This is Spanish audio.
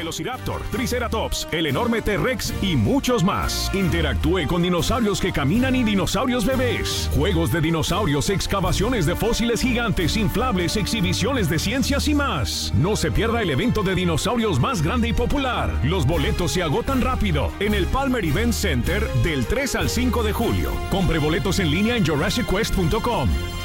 Velociraptor, Triceratops, el enorme T-Rex y muchos más. Interactúe con dinosaurios que caminan y dinosaurios bebés. Juegos de dinosaurios, excavaciones de fósiles gigantes, inflables, exhibiciones de ciencias y más. No se pierda el evento de dinosaurios más grande y popular. Los boletos se agotan rápido en el Palmer Event Center del 3 al 5 de julio. Compre boletos en línea en JurassicQuest.com.